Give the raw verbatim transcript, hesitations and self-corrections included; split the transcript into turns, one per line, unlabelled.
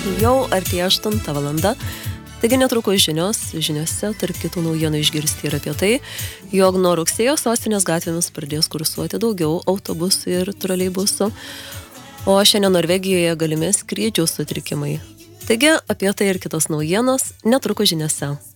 Jau artėja aštunta valanda. Taigi netrukus žinios, žiniose tarp kitų naujienų išgirsti ir apie tai, jog nuo rugsėjo sostinės gatvėmis pradės kursuoti daugiau autobusų ir troleibusų, o šiandien Norvegijoje galimi skrydžių sutrikimai. Taigi apie tai ir kitos naujienos netrukus žiniose.